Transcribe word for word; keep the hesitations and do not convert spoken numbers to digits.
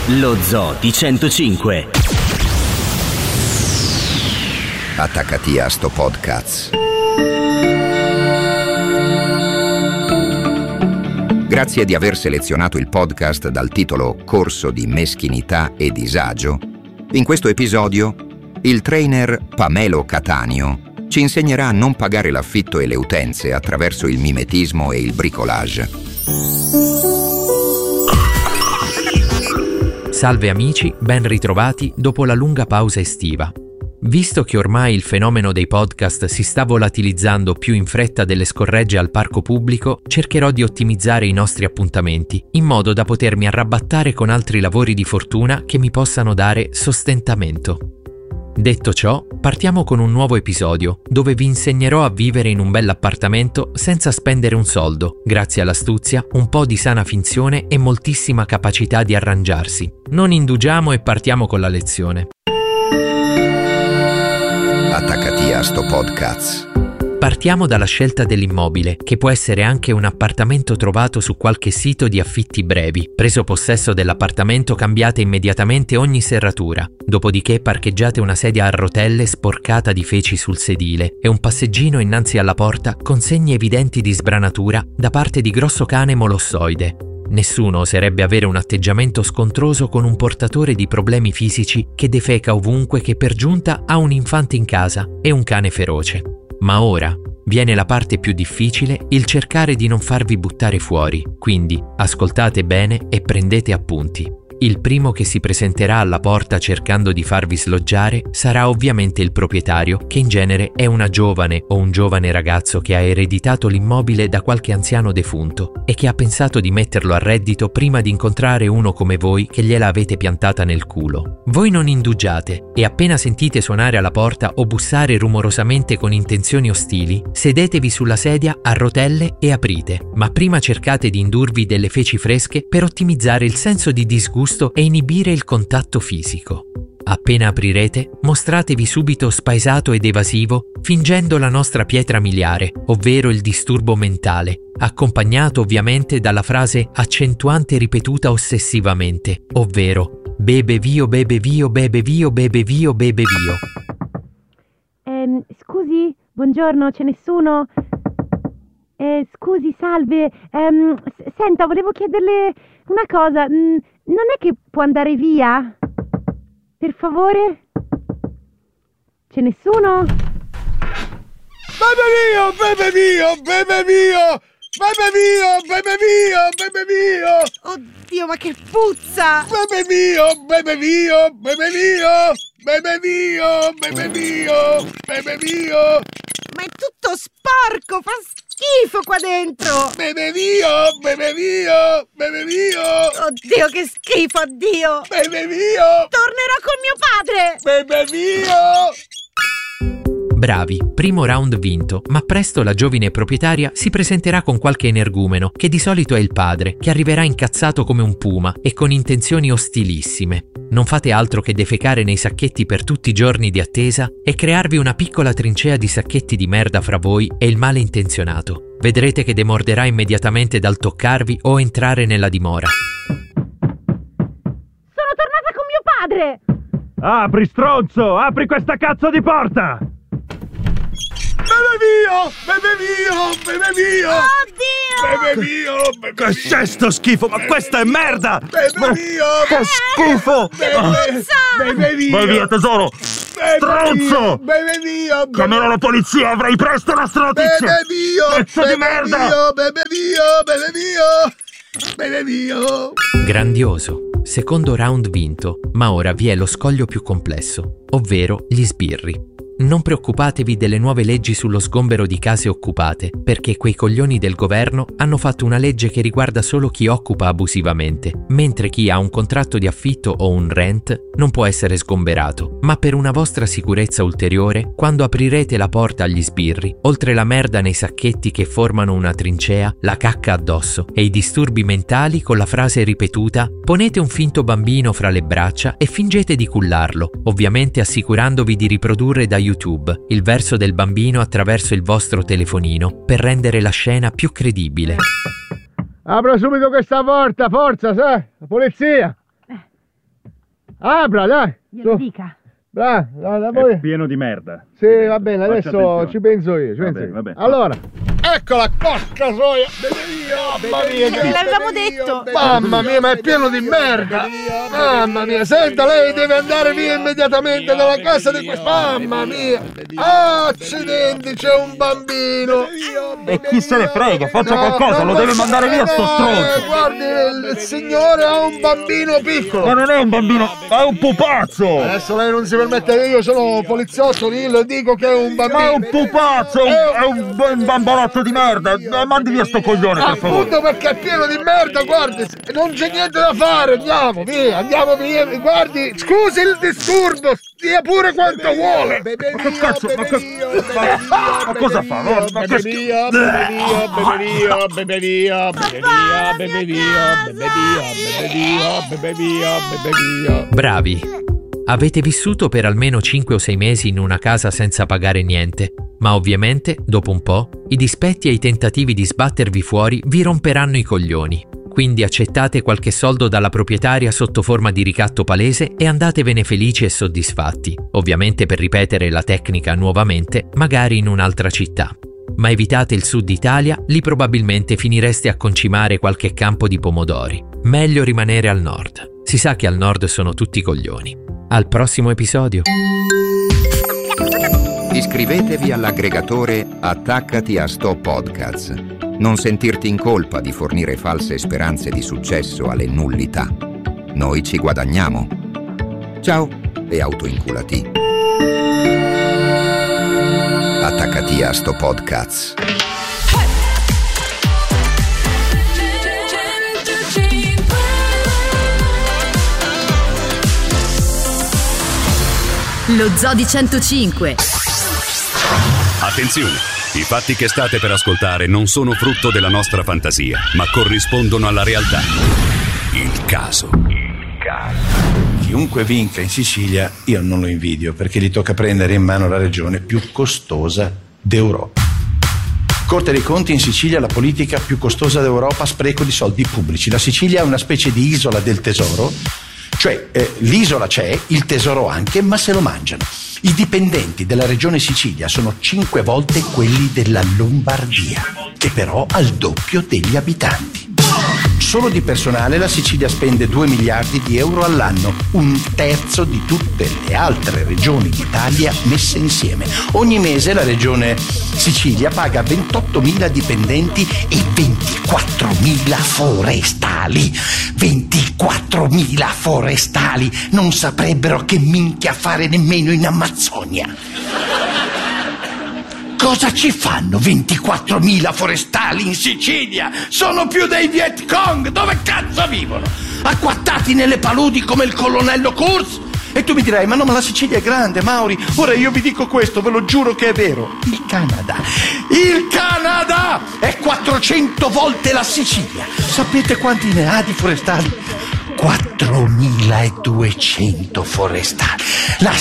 Lo Zoo di centocinque. Attaccati a sto podcast. Grazie di aver selezionato il podcast dal titolo Corso di meschinità e disagio. In questo episodio, il trainer Pamelo Cattaneo ci insegnerà a non pagare l'affitto e le utenze attraverso il mimetismo e il bricolage. Salve amici, ben ritrovati dopo la lunga pausa estiva. Visto che ormai il fenomeno dei podcast si sta volatilizzando più in fretta delle scorregge al parco pubblico, cercherò di ottimizzare i nostri appuntamenti, in modo da potermi arrabattare con altri lavori di fortuna che mi possano dare sostentamento. Detto ciò, partiamo con un nuovo episodio, dove vi insegnerò a vivere in un bell'appartamento senza spendere un soldo, grazie all'astuzia, un po' di sana finzione e moltissima capacità di arrangiarsi. Non indugiamo e partiamo con la lezione. Attaccati a sto podcast. Partiamo dalla scelta dell'immobile, che può essere anche un appartamento trovato su qualche sito di affitti brevi. Preso possesso dell'appartamento, cambiate immediatamente ogni serratura. Dopodiché parcheggiate una sedia a rotelle sporcata di feci sul sedile e un passeggino innanzi alla porta con segni evidenti di sbranatura da parte di grosso cane molossoide. Nessuno oserebbe avere un atteggiamento scontroso con un portatore di problemi fisici che defeca ovunque, che per giunta ha un infante in casa e un cane feroce. Ma ora viene la parte più difficile, il cercare di non farvi buttare fuori. Quindi ascoltate bene e prendete appunti. Il primo che si presenterà alla porta cercando di farvi sloggiare sarà ovviamente il proprietario, che in genere è una giovane o un giovane ragazzo che ha ereditato l'immobile da qualche anziano defunto e che ha pensato di metterlo a reddito prima di incontrare uno come voi che gliela avete piantata nel culo. Voi non indugiate e appena sentite suonare alla porta o bussare rumorosamente con intenzioni ostili, sedetevi sulla sedia a rotelle e aprite, ma prima cercate di indurvi delle feci fresche per ottimizzare il senso di disgusto e inibire il contatto fisico. Appena aprirete, mostratevi subito spaesato ed evasivo, fingendo la nostra pietra miliare, ovvero il disturbo mentale, accompagnato ovviamente dalla frase accentuante ripetuta ossessivamente, ovvero bebe vio, bebe vio, bebe vio, bebe vio, bebe vio. Eh, scusi, buongiorno, c'è nessuno? Eh, scusi, salve, ehm, s- senta, volevo chiederle una cosa, mm, non è che può andare via? Per favore? C'è nessuno? Bebe mio, bebe mio, bebe mio, bebe mio, bebe mio, bebe mio. Oddio, ma che puzza! Bebe mio, bebe mio, bebe mio, bebe mio, bebe mio, bebe mio. Ma è tutto sporco, fa schifo qua dentro! Bebe mio, bebe mio, bebe mio. Oddio, che schifo, oddio! Bebe mio, Tornerò con mio padre! bebe mio. Bravi, primo round vinto, ma presto la giovine proprietaria si presenterà con qualche energumeno, che di solito è il padre, che arriverà incazzato come un puma e con intenzioni ostilissime. Non fate altro che defecare nei sacchetti per tutti i giorni di attesa e crearvi una piccola trincea di sacchetti di merda fra voi e il malintenzionato. Vedrete che demorderà immediatamente dal toccarvi o entrare nella dimora. Sono tornata con mio padre! Apri, stronzo! Apri questa cazzo di porta! Bebe mio, bebe mio, bebe mio. Oddio! Bebe mio, bebe Che c'è sto schifo? Ma questa è merda! Bebe mio, Che schifo! bebe, bebe mio. Vai via, tesoro! Bebe Stronzo! mio, bebe mio, bebe Chiamerò la polizia, avrai presto la nostra notizia! Bebe mio, Pezzo di bebe merda! mio, bebe mio, bebe mio, bebe mio. Grandioso! Secondo round vinto, ma ora vi è lo scoglio più complesso, ovvero gli sbirri. Non preoccupatevi delle nuove leggi sullo sgombero di case occupate, perché quei coglioni del governo hanno fatto una legge che riguarda solo chi occupa abusivamente, mentre chi ha un contratto di affitto o un rent non può essere sgomberato. Ma per una vostra sicurezza ulteriore, quando aprirete la porta agli sbirri, oltre la merda nei sacchetti che formano una trincea, la cacca addosso e i disturbi mentali con la frase ripetuta, ponete un finto bambino fra le braccia e fingete di cullarlo, ovviamente assicurandovi di riprodurre da YouTube il verso del bambino attraverso il vostro telefonino per rendere la scena più credibile. Apro subito questa porta, forza, sai? La polizia! Eh, Apra, dai! Glielo dica. Bra, da, da voi. È pieno di merda. Sì, va bene, Faccia adesso attenzione. ci penso io. Ci Va penso bene, io. va bene. Allora, eccola, porca soia! Mamma mia, Te l'avevamo detto. mamma mia, ma è pieno di merda! Mamma mia, senta, lei deve andare via immediatamente dalla casa di questo. Mamma mia! Accidenti, c'è un bambino! E chi se ne frega, faccia No, qualcosa, no, lo deve no, mandare via no, sto eh, stronzo! Guardi, il, il signore ha un bambino piccolo! Ma non è un bambino, è un pupazzo! Adesso lei non si permette, io sono poliziotto, lì le dico che è un bambino. Ma è un pupazzo, è un, è un bambolotto di merda! Mandi via sto coglione, per favore! Appunto perché è pieno di merda, guardi, non c'è niente da fare, andiamo via, andiamo via, guardi, scusi il disturbo, stia pure quanto vuole. Ma che cazzo, ma che... Ma, ma cosa fa? Ma, ma che Bebe via, bebe via, bebe via, bebe via, bebe via, bebe via, bebe via, bebe via, bebe via. Bravi! Avete vissuto per almeno cinque o sei mesi in una casa senza pagare niente, ma ovviamente, dopo un po', i dispetti e i tentativi di sbattervi fuori vi romperanno i coglioni. Quindi accettate qualche soldo dalla proprietaria sotto forma di ricatto palese e andatevene felici e soddisfatti, ovviamente per ripetere la tecnica nuovamente, magari in un'altra città. Ma evitate il sud Italia, lì probabilmente finireste a concimare qualche campo di pomodori. Meglio rimanere al nord. Si sa che al nord sono tutti coglioni. Al prossimo episodio. Iscrivetevi all'aggregatore Attaccati a Sto Podcast. Non sentirti in colpa di fornire false speranze di successo alle nullità. Noi ci guadagniamo. Ciao e autoinculati. Attaccati a Sto Podcast. Lo Zoo di centocinque. Attenzione, i fatti che state per ascoltare non sono frutto della nostra fantasia, ma corrispondono alla realtà. Il caso. Il caso. Chiunque vinca in Sicilia, io non lo invidio, perché gli tocca prendere in mano la regione più costosa d'Europa. Corte dei conti, in Sicilia la politica più costosa d'Europa, spreco di soldi pubblici. La Sicilia è una specie di isola del tesoro. Cioè, eh, l'isola c'è, il tesoro anche, ma se lo mangiano. I dipendenti della regione Sicilia sono cinque volte quelli della Lombardia, che però ha il doppio degli abitanti. Solo di personale la Sicilia spende due miliardi di euro all'anno, un terzo di tutte le altre regioni d'Italia messe insieme. Ogni mese la regione Sicilia paga ventottomila dipendenti e ventiquattromila forestali. ventiquattromila forestali non saprebbero che minchia fare nemmeno in Amazzonia. Cosa ci fanno ventiquattromila forestali in Sicilia? Sono più dei Viet Cong! Dove cazzo vivono? Acquattati nelle paludi come il colonnello Kurz? E tu mi dirai, ma no, ma la Sicilia è grande, Mauri. Ora io vi dico questo, ve lo giuro che è vero. Il Canada, il Canada è quattrocento volte la Sicilia. Sapete quanti ne ha di forestali? quattromiladuecento forestali. La